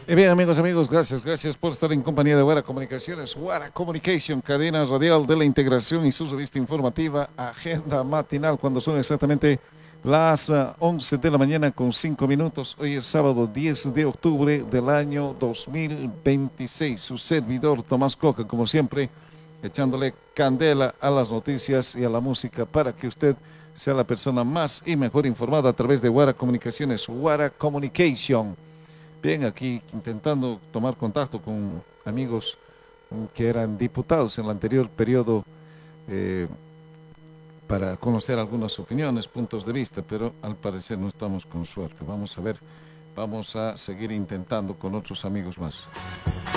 Y bien, amigos, gracias por estar en compañía de Guara Comunicaciones, Guara Communication, cadena radial de la integración y su revista informativa, agenda matinal, cuando son exactamente las 11 de la mañana con 5 minutos. Hoy es sábado 10 de octubre del año 2026. Su servidor Tomás Coca, como siempre, echándole candela a las noticias y a la música para que usted sea la persona más y mejor informada a través de Guara Comunicaciones, Guara Communication. Bien, aquí intentando tomar contacto con amigos que eran diputados en el anterior periodo eh, para conocer algunas opiniones, puntos de vista, pero al parecer no estamos con suerte. Vamos a ver, vamos a seguir intentando con otros amigos más.